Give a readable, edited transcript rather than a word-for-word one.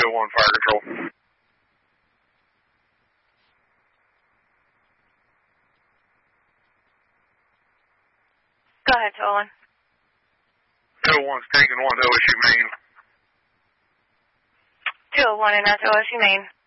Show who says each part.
Speaker 1: 201 Fire Control.
Speaker 2: Go ahead, 201.
Speaker 1: 201's taking 1 to OSU Main.
Speaker 2: 201 and that's OSU Main.